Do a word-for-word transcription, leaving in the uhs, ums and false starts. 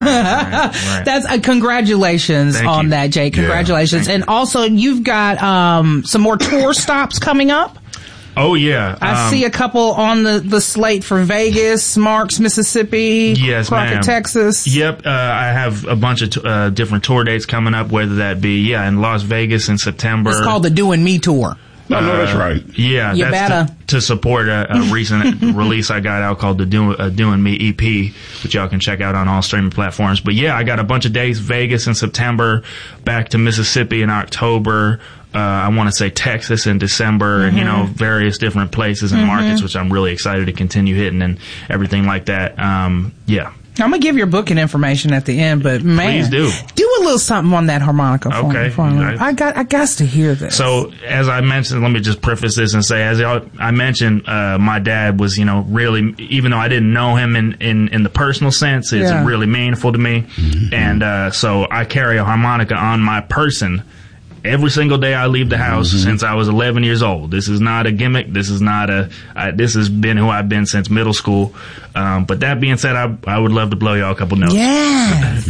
right, right. That's uh, congratulations Thank on you. that, Jay. Congratulations. Yeah, and also, you've got um some more tour stops coming up. Oh yeah, I um, see a couple on the, the slate for Vegas, Marks, Mississippi, yes, Crockett, ma'am. Texas. Yep, uh, I have a bunch of t- uh, different tour dates coming up, whether that be, yeah, in Las Vegas in September. It's called the Doing Me Tour. No, no, that's right. Yeah, You that's better. to, to support a, a recent release I got out called the Do, uh, Doing Me E P, which y'all can check out on all streaming platforms. But yeah, I got a bunch of dates, Vegas in September, back to Mississippi in October. Uh, I want to say Texas in December, Mm-hmm. and, you know, various different places and mm-hmm. markets, which I'm really excited to continue hitting and everything like that. Um, yeah. I'm going to give your booking information at the end, but man. Please do. Do a little something on that harmonica for Okay. me. For me. I, I got, I got to hear this. So, as I mentioned, let me just preface this and say, as I mentioned, uh, my dad was, you know, really, even though I didn't know him in, in, in the personal sense, it's Yeah. really meaningful to me. Mm-hmm. And, uh, so I carry a harmonica on my person every single day I leave the house mm-hmm. since I was eleven years old. This is not a gimmick. This is not a, I, this has been who I've been since middle school. Um, but that being said, I, I would love to blow y'all a couple notes. Yes.